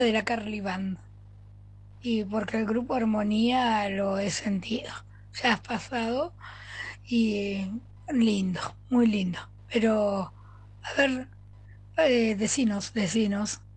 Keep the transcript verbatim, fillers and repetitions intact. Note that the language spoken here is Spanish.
de la Carly Band. Y porque el grupo Armonía lo he sentido. Ya has pasado y eh, lindo, muy lindo. Pero, a ver, eh, decinos, decinos.